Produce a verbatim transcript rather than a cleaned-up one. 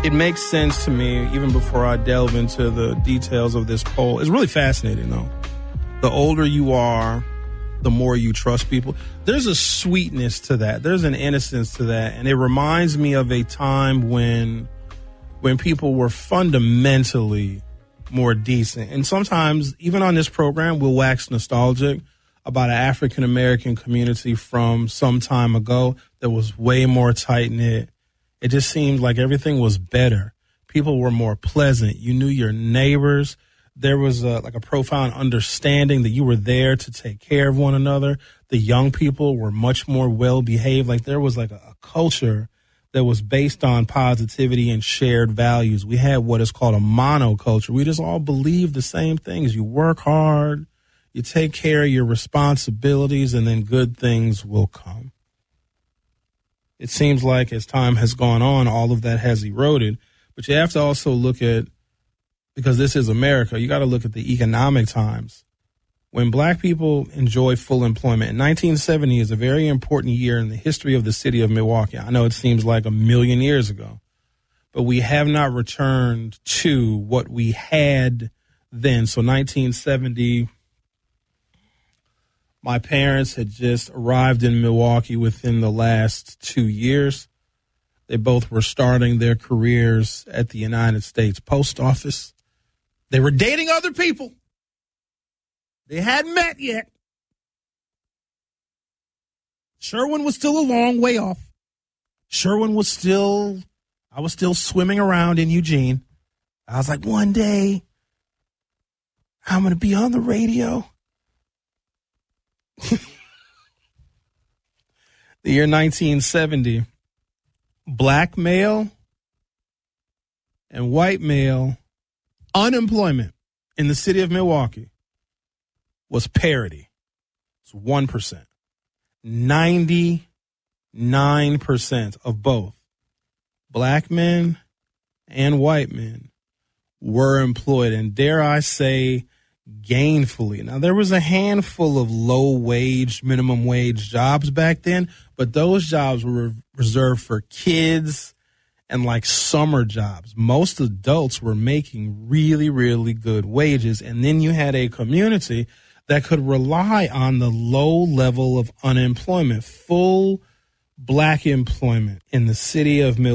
it makes sense to me, even before I delve into the details of this poll. It's really fascinating, though. The older you are, the more you trust people. There's a sweetness to that. There's an innocence to that. And it reminds me of a time when when people were fundamentally more decent. And sometimes, even on this program, we'll wax nostalgic about an African-American community from some time ago that was way more tight-knit. It just seemed like everything was better. People were more pleasant. You knew your neighbors. There was a, like a profound understanding that you were there to take care of one another. The young people were much more well-behaved. Like there was like a, a culture that was based on positivity and shared values. We had what is called a monoculture. We just all believed the same things. You work hard, you take care of your responsibilities, and then good things will come. It seems like as time has gone on, all of that has eroded. But you have to also look at, because this is America, you got to look at the economic times. When black people enjoy full employment, nineteen seventy is a very important year in the history of the city of Milwaukee. I know it seems like a million years ago, but we have not returned to what we had then. So nineteen seventy, my parents had just arrived in Milwaukee within the last two years. They both were starting their careers at the United States Post Office. They were dating other people. They hadn't met yet. Sherwin was still a long way off. Sherwin was still, I was still swimming around in Eugene. I was like, one day, I'm going to be on the radio. The year nineteen seventy, black male and white male unemployment in the city of Milwaukee was parity. It's one percent. ninety-nine percent of both black men and white men were employed, and dare I say, gainfully. Now, there was a handful of low-wage, minimum wage jobs back then, but those jobs were reserved for kids and like summer jobs. Most adults were making really, really good wages, and then you had a community that could rely on the low level of unemployment. Full black employment in the city of Milwaukee